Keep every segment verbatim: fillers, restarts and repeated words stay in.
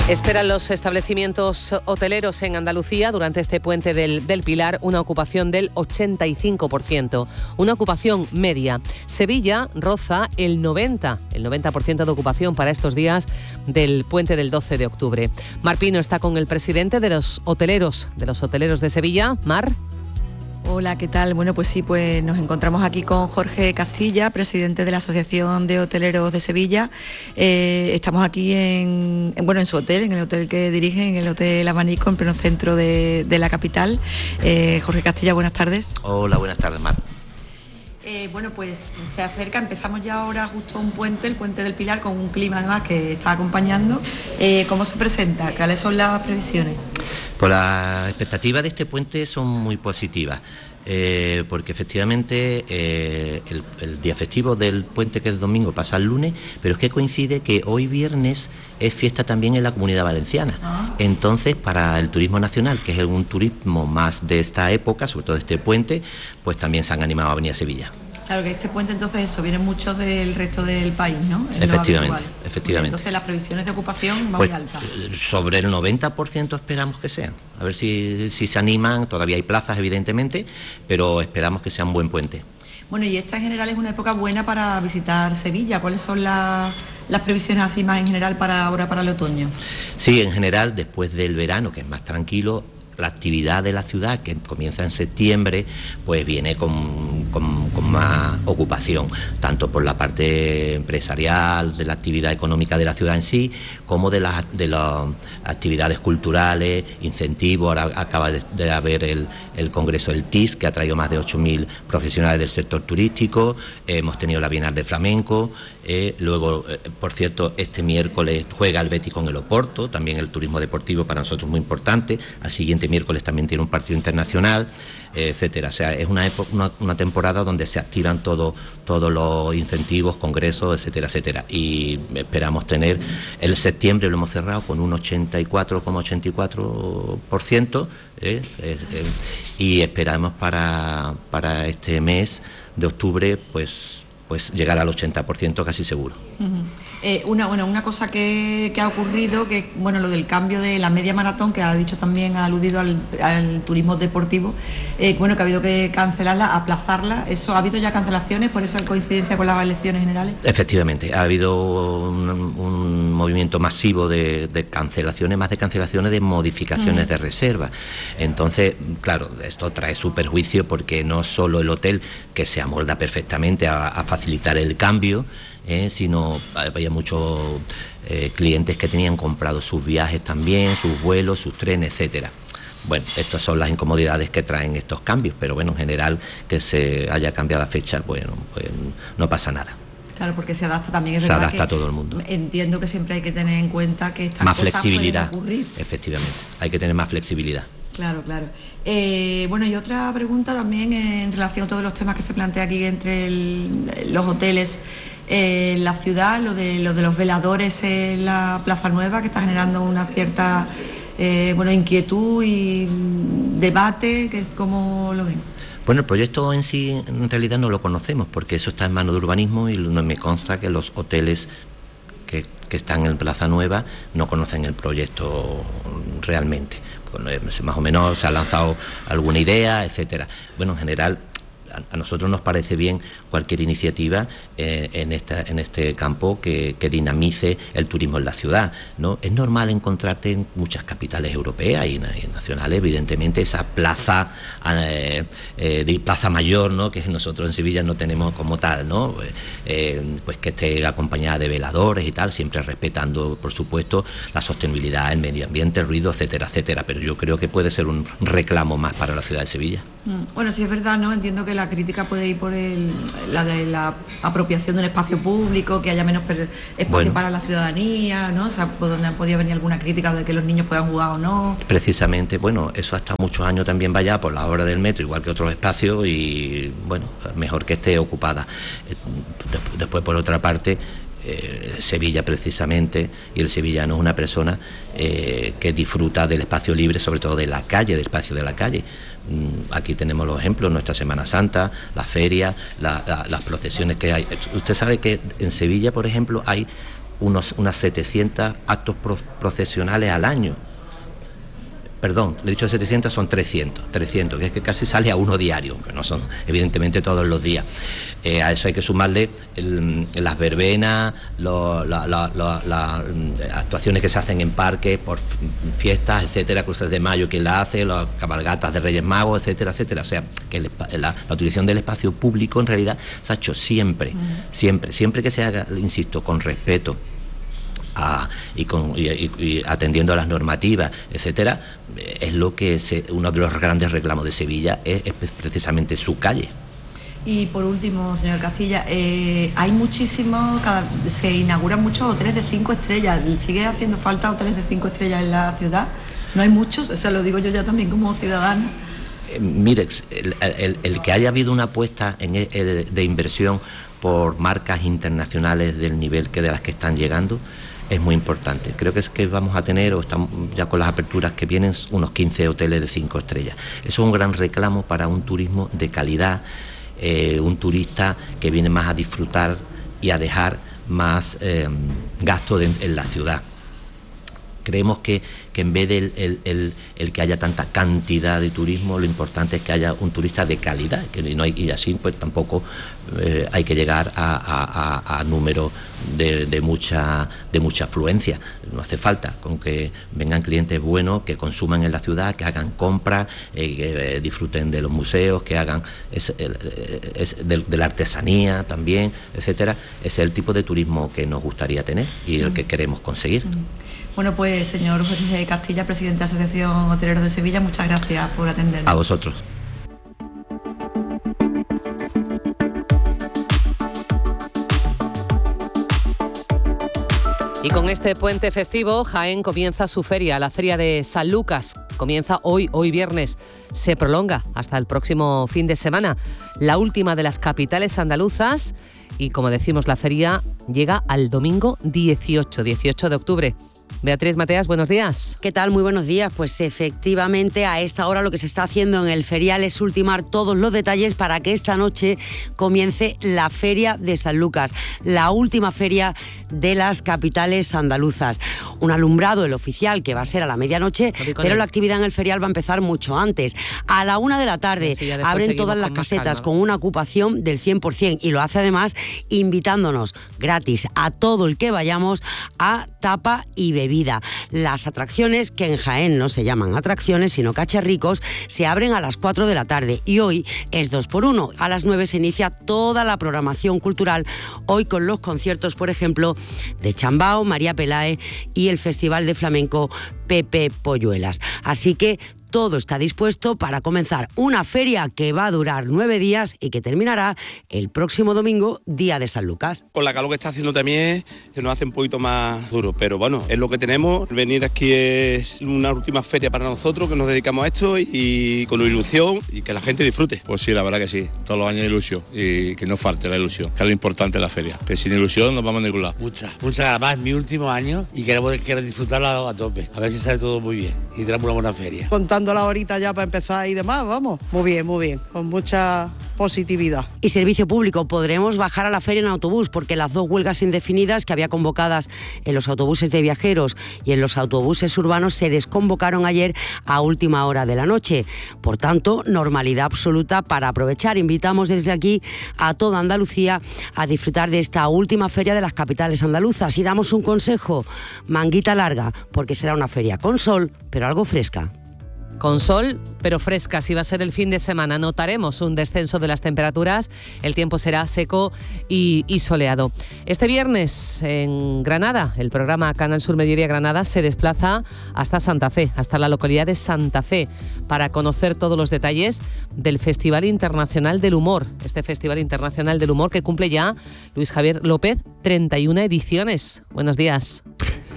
Esperan los establecimientos hoteleros en Andalucía durante este puente del, del Pilar una ocupación del ochenta y cinco por ciento, una ocupación media. Sevilla roza el noventa, el noventa por ciento de ocupación para estos días del puente del doce de octubre. Mar Pino está con el presidente de los hoteleros, de los hoteleros de Sevilla. Mar. Hola, ¿qué tal? Bueno, pues sí, pues nos encontramos aquí con Jorge Castilla, presidente de la Asociación de Hoteleros de Sevilla. Eh, estamos aquí en, en, bueno, en su hotel, en el hotel que dirige, en el Hotel Abanico, en pleno centro de, de la capital. Eh, Jorge Castilla, buenas tardes. Hola, buenas tardes, Mar. Eh, bueno, pues se acerca, empezamos ya ahora justo un puente, el Puente del Pilar, con un clima además que está acompañando. Eh, ¿Cómo se presenta? ¿Cuáles son las previsiones? Pues las expectativas de este puente son muy positivas, eh, porque efectivamente eh, el, el día festivo del puente, que es el domingo, pasa el lunes, pero es que coincide que hoy viernes es fiesta también en la Comunidad Valenciana. Ah. Entonces, para el turismo nacional, que es un turismo más de esta época, sobre todo este puente, pues también se han animado a venir a Sevilla. Claro, que este puente entonces eso, vienen muchos del resto del país, ¿no? Es efectivamente, efectivamente. Entonces las previsiones de ocupación van pues, muy altas. Sobre el noventa por ciento esperamos que sean. A ver si, si se animan, todavía hay plazas evidentemente, pero esperamos que sea un buen puente. Bueno, y esta en general es una época buena para visitar Sevilla. ¿Cuáles son la, las previsiones así más en general para ahora, para el otoño? Sí, en general, después del verano, que es más tranquilo, la actividad de la ciudad, que comienza en septiembre, pues viene con, con, con más ocupación, tanto por la parte empresarial, de la actividad económica de la ciudad en sí, como de las de las actividades culturales, incentivos. Ahora acaba de, de haber el, el Congreso del T I S, que ha traído más de ocho mil profesionales del sector turístico. Eh, hemos tenido la Bienal de Flamenco. Eh, luego, eh, por cierto, este miércoles juega el Betis con el Oporto, también el turismo deportivo para nosotros muy importante. Al siguiente miércoles también tiene un partido internacional, eh, etcétera. O sea, es una, época, una, una temporada donde se activan todo, todos los incentivos, congresos, etcétera, etcétera. Y esperamos tener, el septiembre lo hemos cerrado con un ochenta y cuatro coma ochenta y cuatro por ciento, eh, eh, eh, y esperamos para, para este mes de octubre, pues... pues llegar al ochenta por ciento casi seguro. Uh-huh. Eh, una, bueno, una cosa que, que ha ocurrido, que bueno, lo del cambio de la media maratón, que ha dicho también, ha aludido al, al turismo deportivo, eh, bueno, que ha habido que cancelarla, aplazarla. ¿Eso ha habido ya cancelaciones por esa coincidencia con las elecciones generales? Efectivamente, ha habido un, un movimiento masivo de, de cancelaciones, más de cancelaciones de modificaciones uh-huh. de reserva. Entonces, claro, esto trae su perjuicio, porque no solo el hotel, que se amolda perfectamente a, a facilitar el cambio, eh, sino había muchos eh, clientes que tenían comprado sus viajes también, sus vuelos, sus trenes, etcétera. Bueno, estas son las incomodidades que traen estos cambios, pero bueno, en general, que se haya cambiado la fecha, bueno, pues no pasa nada. Claro, porque se adapta también, es se verdad adapta que a todo el mundo. Entiendo que siempre hay que tener en cuenta que estas más cosas flexibilidad, pueden ocurrir. Efectivamente, hay que tener más flexibilidad. Claro, claro. Eh, bueno, y otra pregunta también en relación a todos los temas que se plantea aquí entre el, los hoteles, eh, la ciudad, lo de, lo de los veladores en la Plaza Nueva, que está generando una cierta eh, bueno, inquietud y debate, que ¿cómo lo ven? Bueno, el proyecto en sí, en realidad no lo conocemos, porque eso está en manos de urbanismo, y no me consta que los hoteles que, que están en Plaza Nueva no conocen el proyecto realmente. Bueno, más o menos se ha lanzado alguna idea, etcétera. Bueno, en general, a nosotros nos parece bien cualquier iniciativa eh, en, esta, en este campo que, que dinamice el turismo en la ciudad, ¿no? Es normal encontrarte en muchas capitales europeas y, y nacionales, evidentemente, esa plaza eh, eh, de plaza mayor, ¿no? Que nosotros en Sevilla no tenemos como tal, ¿no? Eh, pues que esté acompañada de veladores y tal, siempre respetando, por supuesto, la sostenibilidad, el medio ambiente, el ruido, etcétera, etcétera. Pero yo creo que puede ser un reclamo más para la ciudad de Sevilla. Bueno, sí es verdad, ¿no? Entiendo que la crítica puede ir por el, la de la apropiación de un espacio público, que haya menos per, espacio bueno. para la ciudadanía, ¿no? O sea, por donde podía venir alguna crítica de que los niños puedan jugar o no. Precisamente, bueno, eso hasta muchos años también va ya por la obra del metro, igual que otros espacios, y bueno, mejor que esté ocupada. Después, por otra parte, Eh, Sevilla precisamente, y el sevillano es una persona eh, que disfruta del espacio libre, sobre todo de la calle, del espacio de la calle. Mm, aquí tenemos los ejemplos, nuestra Semana Santa, las ferias, la, la, las procesiones que hay. Usted sabe que en Sevilla, por ejemplo, hay unos, unas setecientos actos pro, procesionales al año. Perdón, le he dicho setecientos, son trescientos, trescientos, que es que casi sale a uno diario, que no son evidentemente todos los días. Eh, a eso hay que sumarle el, las verbenas, lo, la, la, la, la, las actuaciones que se hacen en parques, por fiestas, etcétera, cruces de mayo, quien la hace, las cabalgatas de Reyes Magos, etcétera, etcétera. O sea, que el, la, la utilización del espacio público en realidad se ha hecho siempre, mm. siempre, siempre que se haga, insisto, con respeto. A, y, con, y, y atendiendo a las normativas, etcétera, es lo que se, uno de los grandes reclamos de Sevilla es, es precisamente su calle. Y por último, señor Castilla, eh, hay muchísimos, cada, se inauguran muchos hoteles de cinco estrellas. ¿Sigue haciendo falta hoteles de cinco estrellas en la ciudad? No hay muchos, o sea, lo digo yo ya también como ciudadana. Eh, mire, el, el, el que haya habido una apuesta en el, el, de inversión por marcas internacionales del nivel que de las que están llegando es muy importante. Creo que es que vamos a tener, o estamos ya con las aperturas que vienen, unos quince hoteles de cinco estrellas. Eso es un gran reclamo para un turismo de calidad, eh, un turista que viene más a disfrutar y a dejar más eh, gasto de, en la ciudad. Creemos que, que en vez del el, el, el que haya tanta cantidad de turismo, lo importante es que haya un turista de calidad, que no hay, y así pues tampoco eh, hay que llegar a, a, a, a números de, de mucha de mucha afluencia. No hace falta, con que vengan clientes buenos, que consuman en la ciudad, que hagan compras, eh, que eh, disfruten de los museos, que hagan es, es, de, de la artesanía también, etcétera. Ese es el tipo de turismo que nos gustaría tener y el que queremos conseguir. Bueno, pues señor Jorge Castilla, presidente de la Asociación Hoteleros de Sevilla, muchas gracias por atendernos. A vosotros. Y con este puente festivo, Jaén comienza su feria, la Feria de San Lucas. Comienza hoy, hoy viernes, se prolonga hasta el próximo fin de semana. La última de las capitales andaluzas y, como decimos, la feria llega al domingo dieciocho de octubre. Beatriz Mateas, buenos días. ¿Qué tal? Muy buenos días. Pues efectivamente a esta hora lo que se está haciendo en el ferial es ultimar todos los detalles para que esta noche comience la Feria de San Lucas, la última feria de las capitales andaluzas. Un alumbrado, el oficial, que va a ser a la medianoche, pero la actividad en el ferial va a empezar mucho antes. A la una de la tarde sí, abren todas las casetas con una ocupación del cien por ciento y lo hace además invitándonos gratis a todo el que vayamos a tapa y bebida. Las atracciones, que en Jaén no se llaman atracciones, sino cacharricos, se abren a las cuatro de la tarde y hoy es dos por uno. A las nueve se inicia toda la programación cultural, hoy con los conciertos, por ejemplo, de Chambao, María Pelae y el Festival de Flamenco Pepe Polluelas. Así que todo está dispuesto para comenzar una feria que va a durar nueve días y que terminará el próximo domingo, día de San Lucas. Con la calor que está haciendo también se nos hace un poquito más duro, pero bueno, es lo que tenemos. Venir aquí es una última feria para nosotros, que nos dedicamos a esto y con ilusión y que la gente disfrute. Pues sí, la verdad que sí, todos los años ilusión y que no falte la ilusión, que es lo importante de la feria, que sin ilusión nos vamos a ningún lado. Muchas, muchas ganas más, mi último año y queremos quiero disfrutarla a tope, a ver si sale todo muy bien y tenemos una buena feria. Contando la horita ya para empezar y demás, vamos, muy bien, muy bien, con mucha positividad. Y servicio público, podremos bajar a la feria en autobús porque las dos huelgas indefinidas que había convocadas en los autobuses de viajeros y en los autobuses urbanos se desconvocaron ayer a última hora de la noche. Por tanto, normalidad absoluta para aprovechar. Invitamos desde aquí a toda Andalucía a disfrutar de esta última feria de las capitales andaluzas y damos un consejo, manguita larga, porque será una feria con sol, pero algo fresca. Con sol, pero fresca. Si va a ser el fin de semana, notaremos un descenso de las temperaturas. El tiempo será seco y, y soleado. Este viernes en Granada, el programa Canal Sur Mediodía Granada se desplaza hasta Santa Fe, hasta la localidad de Santa Fe, para conocer todos los detalles del Festival Internacional del Humor. Este Festival Internacional del Humor que cumple ya, Luis Javier López, treinta y una ediciones. Buenos días.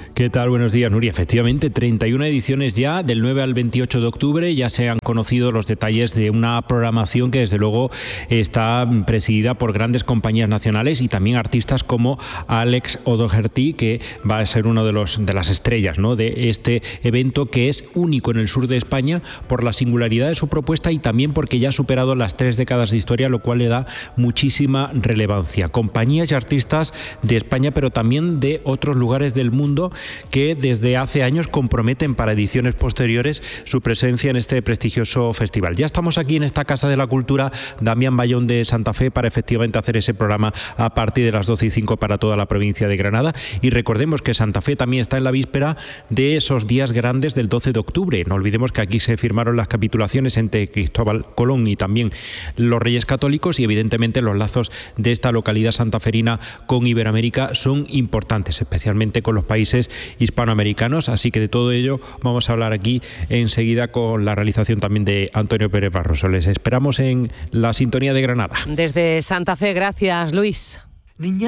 ¿Qué tal? Buenos días, Nuria. Efectivamente, treinta y una ediciones ya, del nueve al veintiocho de octubre. Ya se han conocido los detalles de una programación que desde luego está presidida por grandes compañías nacionales y también artistas como Alex O'Doherty, que va a ser uno de los de las estrellas, ¿no?, de este evento, que es único en el sur de España por la singularidad de su propuesta y también porque ya ha superado las tres décadas de historia, lo cual le da muchísima relevancia. Compañías y artistas de España, pero también de otros lugares del mundo, que desde hace años comprometen para ediciones posteriores su presencia en este prestigioso festival. Ya estamos aquí en esta Casa de la Cultura Damián Bayón de Santa Fe para efectivamente hacer ese programa a partir de las doce y cinco para toda la provincia de Granada. Y recordemos que Santa Fe también está en la víspera de esos días grandes del doce de octubre. No olvidemos que aquí se firmaron las capitulaciones entre Cristóbal Colón y también los Reyes Católicos, y evidentemente los lazos de esta localidad santaferina con Iberoamérica son importantes, especialmente con los países hispanoamericanos. Así que de todo ello vamos a hablar aquí enseguida con la realización también de Antonio Pérez Barroso. Les esperamos en la sintonía de Granada. Desde Santa Fe, gracias, Luis. Niña.